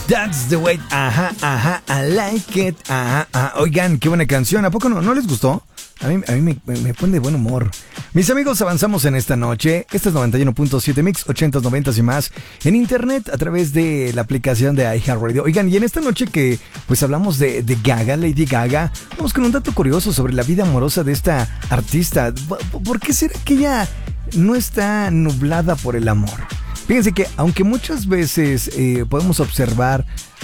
That's the way, ajá, ajá, I like it, ajá, ajá. Oigan, qué buena canción, ¿a poco no les gustó? A mí me pone de buen humor. Mis amigos, avanzamos en esta noche. Este es 91.7 Mix, 80s, 90s y más. En internet, a través de la aplicación de iHeartRadio. Oigan, y en esta noche que pues hablamos de Gaga, Lady Gaga, vamos con un dato curioso sobre la vida amorosa de esta artista. ¿Por qué será que ella no está nublada por el amor? Fíjense que aunque muchas veces podemos observar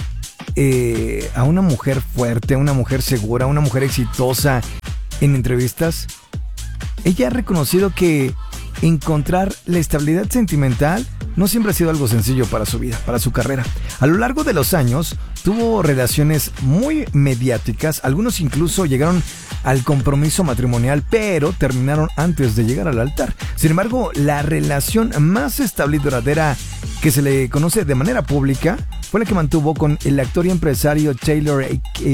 a una mujer fuerte, a una mujer segura, a una mujer exitosa en entrevistas, ella ha reconocido que encontrar la estabilidad sentimental no siempre ha sido algo sencillo para su vida, para su carrera. A lo largo de los años tuvo relaciones muy mediáticas, algunos incluso llegaron al compromiso matrimonial, pero terminaron antes de llegar al altar. Sin embargo, la relación más estable y duradera que se le conoce de manera pública fue la que mantuvo con el actor y empresario Taylor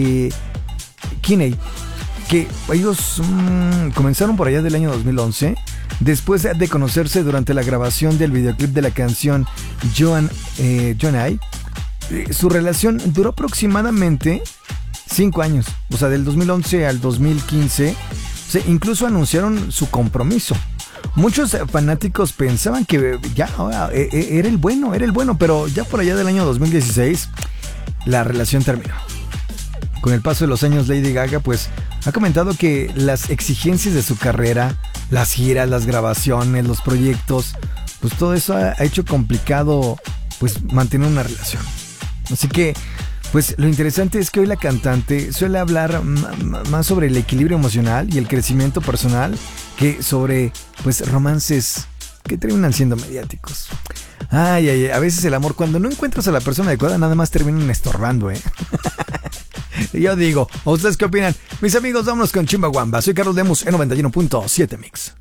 Kinney, que ellos comenzaron por allá del año 2011, después de conocerse durante la grabación del videoclip de la canción Joan I. Su relación duró aproximadamente 5 años, o sea, del 2011 al 2015, incluso anunciaron su compromiso. Muchos fanáticos pensaban que ya era el bueno, pero ya por allá del año 2016 la relación terminó. Con el paso de los años, Lady Gaga pues ha comentado que las exigencias de su carrera, las giras, las grabaciones, los proyectos, pues todo eso ha hecho complicado pues mantener una relación. Así que pues lo interesante es que hoy la cantante suele hablar más sobre el equilibrio emocional y el crecimiento personal que sobre pues romances que terminan siendo mediáticos. Ay, a veces el amor, cuando no encuentras a la persona adecuada, nada más terminan estorbando, Yo digo, ¿ustedes qué opinan? Mis amigos, vámonos con Chimbawamba. Soy Carlos Lemus en 91.7 Mix.